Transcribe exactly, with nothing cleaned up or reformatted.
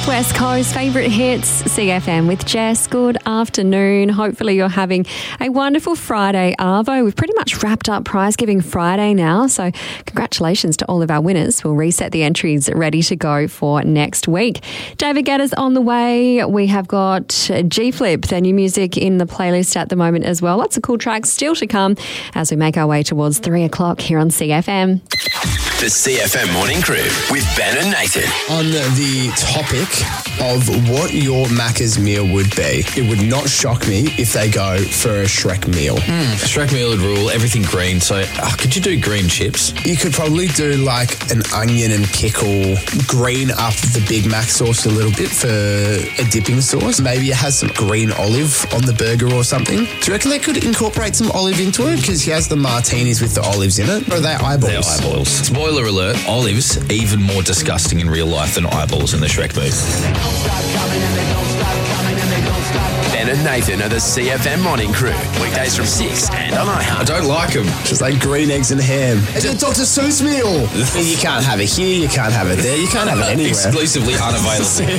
West Coast favourite hits, C F M with Jess. Good afternoon. Hopefully you're having a wonderful Friday, Arvo. We've pretty much wrapped up Prize Giving Friday now, so congratulations to all of our winners. We'll reset the entries ready to go for next week. David Guetta's on the way. We have got G-Flip, their new music in the playlist at the moment as well. Lots of cool tracks still to come as we make our way towards three o'clock here on C F M. The C F M Morning Crew with Ben and Nathan. On the topic of what your Macca's meal would be, it would not shock me if they go for a Shrek meal. Mm, Shrek meal would rule everything green. So uh, could you do green chips? You could probably do like an onion and pickle, green up the Big Mac sauce a little bit for a dipping sauce. Maybe it has some green olive on the burger or something. Do you reckon they could incorporate some olive into it? Because he has the martinis with the olives in it. Or are they eyeballs? They're eyeballs. Spoiler alert, olives even more disgusting in real life than eyeballs in the Shrek movie. Ben and Nathan are the C F M Morning Crew. Weekdays from six and on iHeart. I don't like them. Just like green eggs and ham. It's a Doctor Seuss meal. You can't have it here, you can't have it there, you can't have it anywhere. Exclusively unavailable.